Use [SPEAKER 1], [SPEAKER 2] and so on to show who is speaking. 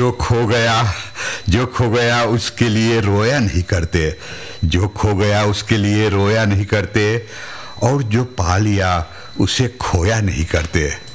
[SPEAKER 1] जो खो गया उसके लिए रोया नहीं करते, जो खो गया उसके लिए रोया नहीं करते, और जो पा लिया उसे खोया नहीं करते।